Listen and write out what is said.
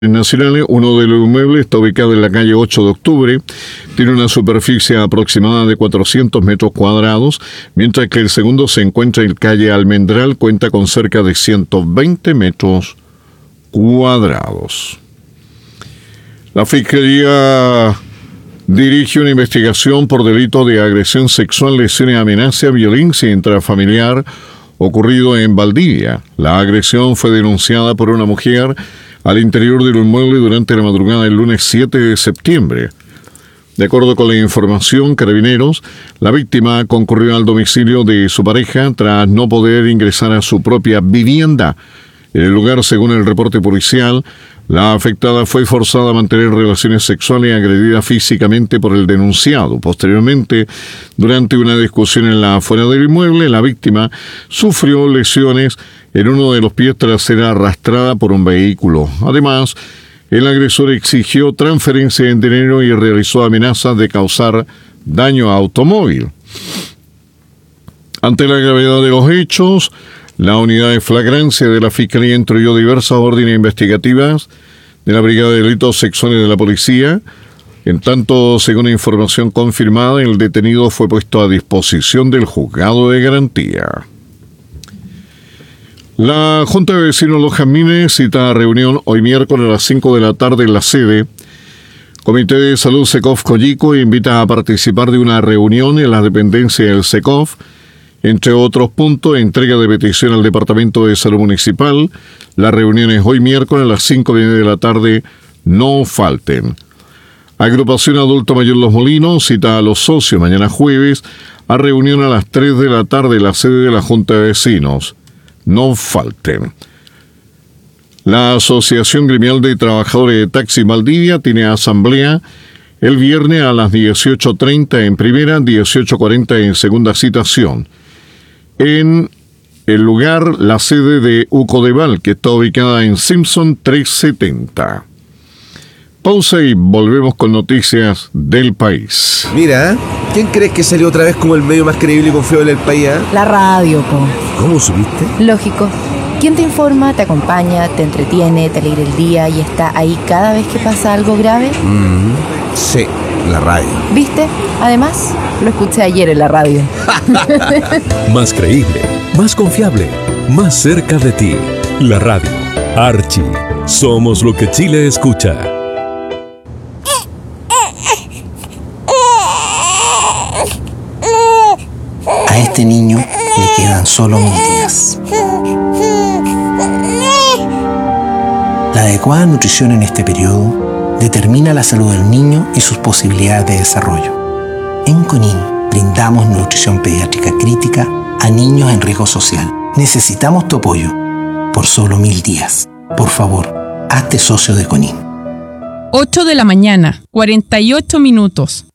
nacionales. Uno de los inmuebles está ubicado en la calle 8 de octubre, tiene una superficie aproximada de 400 metros cuadrados, mientras que el segundo se encuentra en calle Almendral, cuenta con cerca de 120 metros cuadrados. La Fiscalía dirige una investigación por delito de agresión sexual, lesiones, amenaza, violencia intrafamiliar ocurrido en Valdivia. La agresión fue denunciada por una mujer al interior del inmueble durante la madrugada del lunes 7 de septiembre. De acuerdo con la información, Carabineros, la víctima concurrió al domicilio de su pareja tras no poder ingresar a su propia vivienda. En el lugar, según el reporte policial, la afectada fue forzada a mantener relaciones sexuales y agredida físicamente por el denunciado. Posteriormente, durante una discusión en la afuera del inmueble, la víctima sufrió lesiones en uno de los pies tras ser arrastrada por un vehículo. Además, el agresor exigió transferencia en dinero y realizó amenazas de causar daño a automóvil. Ante la gravedad de los hechos, la unidad de flagrancia de la Fiscalía instruyó diversas órdenes investigativas de la Brigada de Delitos Sexuales de la Policía. En tanto, según información confirmada, el detenido fue puesto a disposición del juzgado de garantía. La Junta de Vecinos Los Jazmines cita a reunión hoy miércoles a las 5 de la tarde en la sede. Comité de Salud SECOF Coyico invita a participar de una reunión en las dependencias del SECOF. Entre otros puntos, entrega de petición al Departamento de Salud Municipal. Las reuniones hoy miércoles a las 5 de la tarde, no falten. Agrupación Adulto Mayor Los Molinos cita a los socios mañana jueves a reunión a las 3 de la tarde en la sede de la Junta de Vecinos. No falten. La Asociación Gremial de Trabajadores de Taxi Valdivia tiene asamblea el viernes a las 18:30 en primera, 18:40 en segunda citación. En el lugar, la sede de Ucodeval, que está ubicada en Simpson 370. Pausa y volvemos con noticias del país. Mira, ¿quién crees que salió otra vez como el medio más creíble y confiable del país? La radio, po. ¿Cómo supiste? Lógico. ¿Quién te informa, te acompaña, te entretiene, te alegra el día y está ahí cada vez que pasa algo grave? Sí, la radio. ¿Viste? Además, lo escuché ayer en la radio. Más creíble, más confiable, más cerca de ti. La radio. Archie. Somos lo que Chile escucha. A este niño le quedan solo 1000 días. La adecuada nutrición en este periodo determina la salud del niño y sus posibilidades de desarrollo. En CONIN brindamos nutrición pediátrica crítica a niños en riesgo social. Necesitamos tu apoyo por solo 1000 días. Por favor, hazte socio de CONIN. 8 de la mañana, 48 minutos.